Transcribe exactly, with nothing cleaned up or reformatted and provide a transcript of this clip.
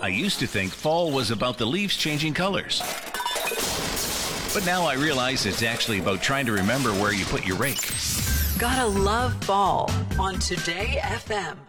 I used to think fall was about the leaves changing colors. But now I realize it's actually about trying to remember where you put your rake. Gotta love fall on Today F M.